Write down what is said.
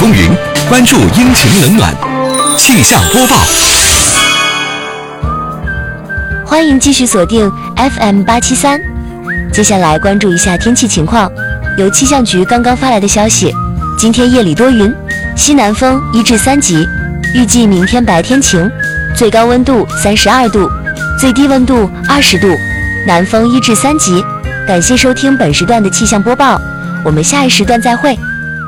风云，关注阴晴冷暖。气象播报。 欢迎继续锁定 FM873。接下来关注一下天气情况。由气象局刚刚发来的消息，今天夜里多云，西南风1至3级，预计明天白天晴，最高温度32度，最低温度20度，南风1至3级。感谢收听本时段的气象播报，我们下一时段再会。